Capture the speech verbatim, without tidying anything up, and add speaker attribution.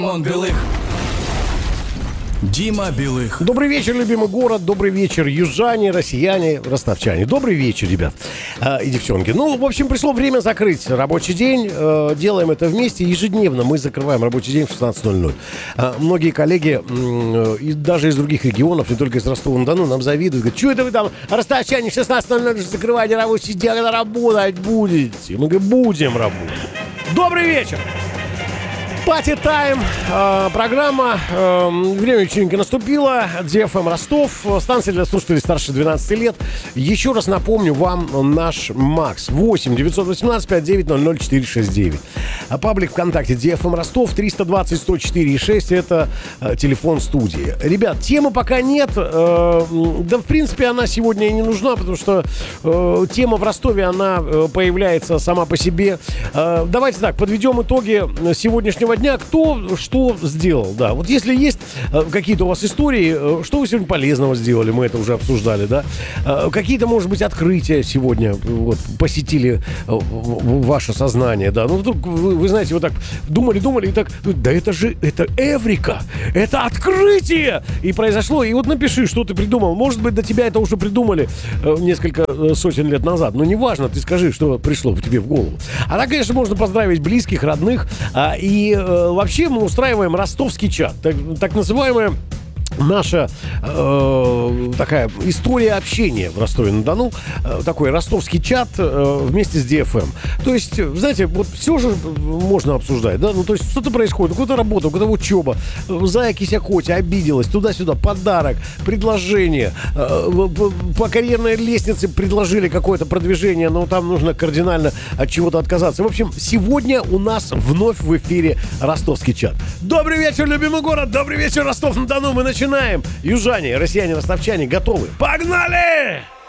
Speaker 1: Он Белых. Дима Белых.
Speaker 2: Добрый вечер, любимый город, добрый вечер, южане, россияне, ростовчане. Добрый вечер, ребят э, и девчонки. Ну, в общем, пришло время закрыть рабочий день. Э, делаем это вместе. Ежедневно мы закрываем рабочий день в шестнадцать ноль ноль. Э, многие коллеги, э, и даже из других регионов, не только из Ростова-на-Дону, нам завидуют. Говорят, что это вы там, ростовчане, в шестнадцать ноль ноль закрываете рабочий день, когда работать будете? Мы говорим, будем работать. Добрый вечер! Пати Тайм, э, программа, э, время вечеринки наступило, ди эф эм Ростов, станция для слушателей старше двенадцати лет. Еще раз напомню вам наш МАКС восемь девятьсот восемнадцать пятьсот девять ноль ноль четыре шесть девять. Паблик ВКонтакте ди эф эм Ростов триста двадцать сто четыре шесть, это э, телефон студии. Ребят, темы пока нет, э, да в принципе она сегодня и не нужна, потому что э, тема в Ростове, она э, появляется сама по себе. Э, давайте так, подведем итоги сегодняшнего дня, кто что сделал, да. Вот если есть э, какие-то у вас истории, э, что вы сегодня полезного сделали, мы это уже обсуждали, да. Э, какие-то, может быть, открытия сегодня вот, посетили э, ваше сознание, да. Ну, вдруг вы, вы знаете, вот так думали-думали и так, да это же, это Эврика, это открытие! И произошло, и вот напиши, что ты придумал. Может быть, до тебя это уже придумали э, несколько э, сотен лет назад, но неважно, ты скажи, что пришло тебе в голову. А так, конечно, можно поздравить близких, родных, э, и вообще мы устраиваем ростовский чат, так, так называемая наша э, такая история общения в Ростове-на-Дону, э, такой ростовский чат э, вместе с ди эф эм. То есть, знаете, вот все же можно обсуждать, да, ну то есть что-то происходит, какая-то работа, какая-то учеба, зая кися-котя, обиделась, туда-сюда, подарок, предложение, э, по карьерной лестнице предложили какое-то продвижение, но там нужно кардинально от чего-то отказаться. В общем, сегодня у нас вновь в эфире ростовский чат. Добрый вечер, любимый город, добрый вечер, Ростов-на-Дону, мы начинаем. Начинаем. Южане, россияне, ростовчане готовы. Погнали!